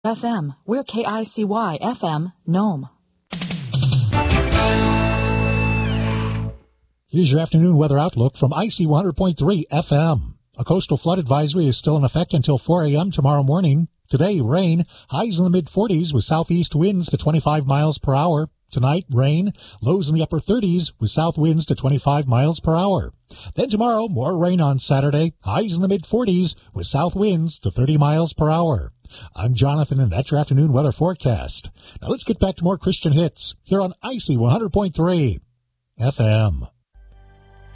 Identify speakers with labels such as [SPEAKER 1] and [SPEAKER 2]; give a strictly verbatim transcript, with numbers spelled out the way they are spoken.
[SPEAKER 1] F M. We're K I C Y F M, Nome.
[SPEAKER 2] Here's your afternoon weather outlook from I C one hundred point three F M. A coastal flood advisory is still in effect until four a.m. tomorrow morning. Today, rain, highs in the mid-forties with southeast winds to twenty-five miles per hour. Tonight, rain, lows in the upper thirties with south winds to twenty-five miles per hour. Then tomorrow, more rain on Saturday, highs in the mid-forties with south winds to thirty miles per hour. I'm Jonathan, and that's your afternoon weather forecast. Now let's get back to more Christian hits here on I C one hundred point three F M.